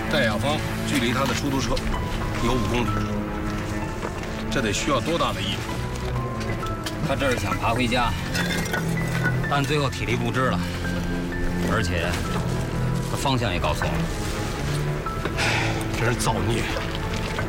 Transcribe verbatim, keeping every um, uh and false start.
戴雅芳距离他的出租车有五公里，这得需要多大的毅力？ 他这是想爬回家，但最后体力不支了，而且他方向也搞错了。 真是造孽！